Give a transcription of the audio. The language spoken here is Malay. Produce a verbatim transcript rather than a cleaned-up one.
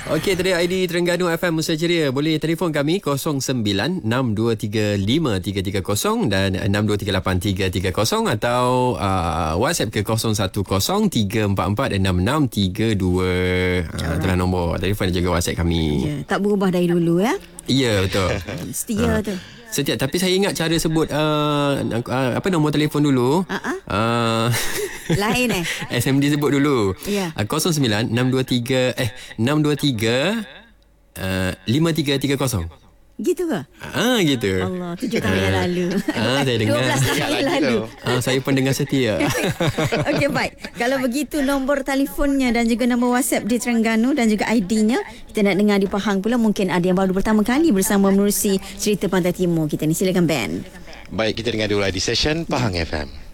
Okey, tadi I D Terengganu F M Musa Ceria. Boleh telefon kami kosong sembilan enam dua tiga lima tiga tiga kosong dan enam dua tiga lapan tiga tiga kosong atau uh, WhatsApp ke kosong satu kosong tiga empat empat enam enam tiga dua. Uh, itulah nombor telefon dan juga WhatsApp kami. Ya, tak berubah dari dulu ya. Ya, betul. Setia uh. tu. Setiap, tapi saya ingat cara sebut uh, uh, apa nombor telefon dulu. Uh-uh. Uh, Lain eh. S M D sebut dulu. Ya. Uh, kosong sembilan enam dua tiga eh enam dua tiga uh, lima tiga tiga kosong. Gitu ke? Ah, gitu. Allah, tujuh tahun yang lalu. Ah, saya dengar. dua belas tahun yang lalu. Ah, saya pendengar setia. Okey, baik. Kalau begitu nombor telefonnya dan juga nombor WhatsApp di Terengganu dan juga I D-nya, kita nak dengar di Pahang pula. Mungkin ada yang baru pertama kali bersama menerusi cerita Pantai Timur kita ni. Silakan Ben. Baik, kita dengar dulu di session Pahang F M.